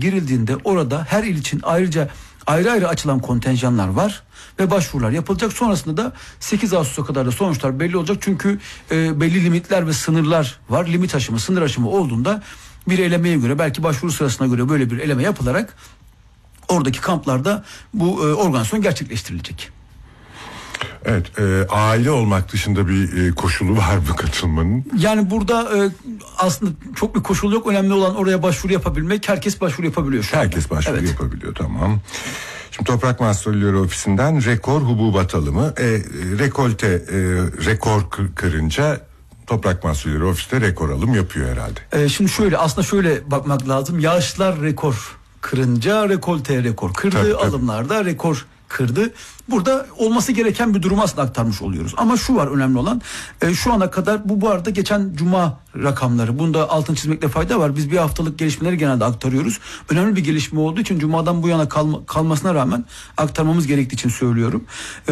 girildiğinde orada her il için ayrıca ayrı açılan kontenjanlar var ve başvurular yapılacak. Sonrasında da 8 Ağustos'a kadar da sonuçlar belli olacak. Çünkü belli limitler ve sınırlar var. Limit aşımı, sınır aşımı olduğunda bir elemeye göre, belki başvuru sırasına göre böyle bir eleme yapılarak oradaki kamplarda bu organizasyon gerçekleştirilecek. Evet, aile olmak dışında bir koşulu var mı katılmanın? Yani burada aslında çok bir koşul yok. Önemli olan oraya başvuru yapabilmek. Herkes başvuru yapabiliyor şu anda. Herkes başvuru yapabiliyor, tamam. Şimdi Toprak Mahsulleri Ofisi'nden rekor hububat alımı, rekor kırınca Toprak Mahsulleri Ofisi de rekor alım yapıyor herhalde. Şimdi şöyle bakmak lazım. Yağışlar rekor kırınca rekolte rekor kırdı. Tabii. Alımlarda rekor kırdı. Burada olması gereken bir durumu aslında aktarmış oluyoruz. Ama şu var önemli olan. Şu ana kadar bu arada geçen cuma rakamları. Bunda altın çizmekte fayda var. Biz bir haftalık gelişmeleri genelde aktarıyoruz. Önemli bir gelişme olduğu için cumadan bu yana kalmasına rağmen aktarmamız gerektiği için söylüyorum.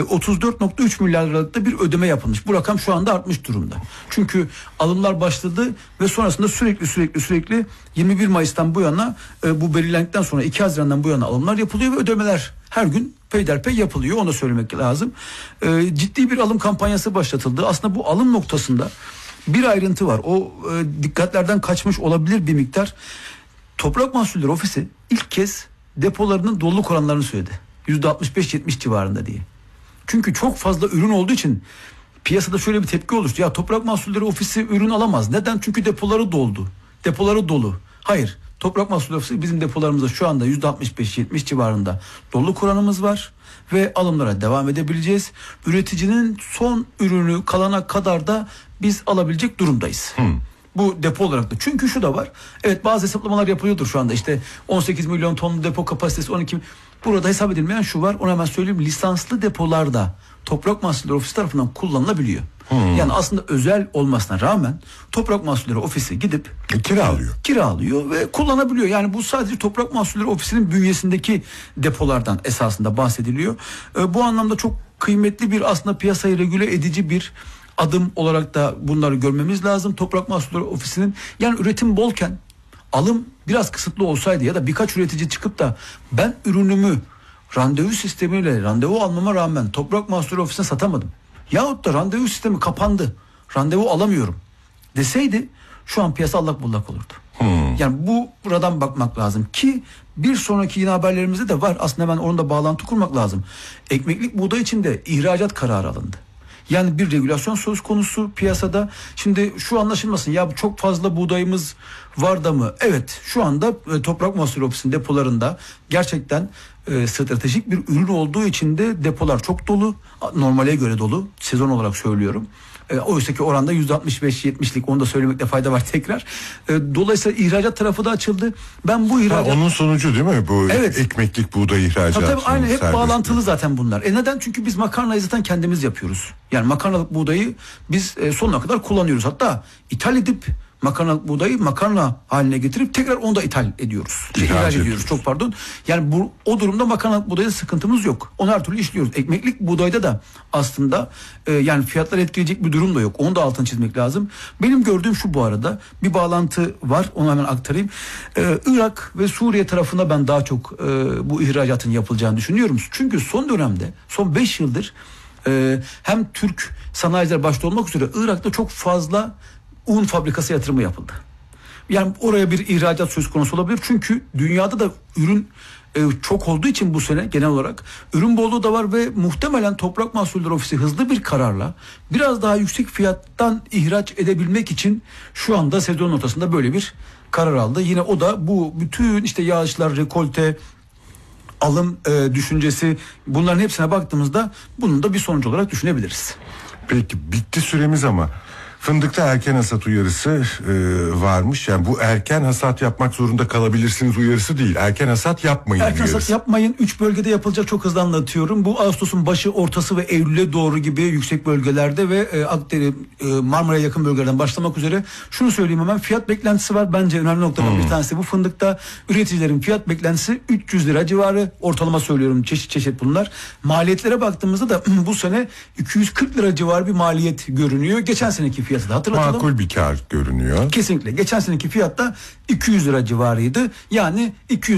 34.3 milyar liralıkta bir ödeme yapılmış. Bu rakam şu anda artmış durumda. Çünkü alımlar başladı ve sonrasında sürekli 21 Mayıs'tan bu yana bu belirlendikten sonra 2 Haziran'dan bu yana alımlar yapılıyor ve ödemeler her gün peyderpey yapılıyor. Onu da söylemek lazım. Ciddi bir alım kampanyası başlatıldı. Aslında bu alım noktasında bir ayrıntı var. O dikkatlerden kaçmış olabilir bir miktar. Toprak Mahsulleri Ofisi ilk kez depolarının doluluk oranlarını söyledi. %65-70 civarında diye. Çünkü çok fazla ürün olduğu için piyasada şöyle bir tepki oluştu. Ya Toprak Mahsulleri Ofisi ürün alamaz. Neden? Çünkü depoları doldu. Depoları dolu. Hayır. Toprak Mahsulleri Ofisi bizim depolarımızda şu anda %65-70 civarında doluluk oranımız var ve alımlara devam edebileceğiz. Üreticinin son ürünü kalana kadar da biz alabilecek durumdayız. Bu depo olarak da. Çünkü şu da var. Evet, bazı hesaplamalar yapılıyordur şu anda. İşte 18 milyon ton depo kapasitesi, 12. Burada hesap edilmeyen şu var. Onu hemen söyleyeyim. Lisanslı depolarda Toprak Mahsulleri Ofisi tarafından kullanılabiliyor. Yani aslında özel olmasına rağmen Toprak Mahsulleri Ofisi gidip kiralıyor ve kullanabiliyor. Yani bu sadece Toprak Mahsulleri Ofisi'nin bünyesindeki depolardan esasında bahsediliyor. Bu anlamda çok kıymetli bir, aslında piyasayı regüle edici bir adım olarak da bunları görmemiz lazım. Toprak Mahsulleri Ofisi'nin, yani üretim bolken alım biraz kısıtlı olsaydı ya da birkaç üretici çıkıp da ben ürünümü randevu sistemiyle randevu almama rağmen Toprak Mahsulleri Ofisi'ne satamadım, yahut da randevu sistemi kapandı, randevu alamıyorum deseydi şu an piyasa allak bullak olurdu. Yani buradan bakmak lazım ki bir sonraki yine haberlerimizde de var. Aslında hemen onunla bağlantı kurmak lazım. Ekmeklik buğday için de ihracat kararı alındı. Yani bir regülasyon söz konusu piyasada. Şimdi şu anlaşılmasın, ya çok fazla buğdayımız var da mı? Evet, şu anda Toprak Mahsulleri Ofisi'nin depolarında gerçekten stratejik bir ürün olduğu için de depolar çok dolu. Normale göre dolu. Sezon olarak söylüyorum. Oysa ki oranda %65-70'lik, onu da söylemekte fayda var tekrar. Dolayısıyla ihracat tarafı da açıldı. Ben bu ihracat... onun sonucu değil mi bu? Evet. Ekmeklik buğday ihracatı. Tabii aynı, hep bağlantılı zaten bunlar. Neden? Çünkü biz makarnayı zaten kendimiz yapıyoruz. Yani makarnalık buğdayı biz sonuna kadar kullanıyoruz. Hatta ithal edip makarnalık buğdayı makarna haline getirip tekrar onu da ithal ediyoruz. İhraç ediyoruz. Çok pardon. Yani o durumda makarnalık buğdayda sıkıntımız yok. Onu her türlü işliyoruz. Ekmeklik buğdayda da aslında yani fiyatları etkileyecek bir durum da yok. Onu da altını çizmek lazım. Benim gördüğüm şu, bu arada bir bağlantı var. Onu hemen aktarayım. Irak ve Suriye tarafında ben daha çok bu ihracatın yapılacağını düşünüyorum. Çünkü son dönemde, son 5 yıldır hem Türk sanayiciler başta olmak üzere Irak'ta çok fazla un fabrikası yatırımı yapıldı. Yani oraya bir ihracat söz konusu olabilir. Çünkü dünyada da ürün çok olduğu için bu sene genel olarak ürün bolluğu da var ve muhtemelen Toprak Mahsulleri Ofisi hızlı bir kararla biraz daha yüksek fiyattan ihraç edebilmek için şu anda sezon ortasında böyle bir karar aldı. Yine o da bu bütün işte yağışlar, rekolte, alım düşüncesi, bunların hepsine baktığımızda bunun da bir sonuç olarak düşünebiliriz. Peki, bitti süremiz ama fındıkta erken hasat uyarısı varmış. Yani bu erken hasat yapmak zorunda kalabilirsiniz uyarısı değil. Erken hasat yapmayın uyarısı. Erken hasat yapmayın. 3 bölgede yapılacak, çok hızlı anlatıyorum. Bu Ağustos'un başı, ortası ve Eylül'e doğru gibi yüksek bölgelerde ve Akdeniz, Marmara'ya yakın bölgelerden başlamak üzere. Şunu söyleyeyim hemen, fiyat beklentisi var. Bence önemli noktadan bir tanesi bu. Fındıkta üreticilerin fiyat beklentisi 300 lira civarı. Ortalama söylüyorum, çeşit bunlar. Maliyetlere baktığımızda da bu sene 240 lira civarı bir maliyet görünüyor. Geçen seneki fiyatı da hatırlatalım. Makul bir kar görünüyor. Kesinlikle. Geçen seneki fiyatta 200 lira civarıydı. Yani 200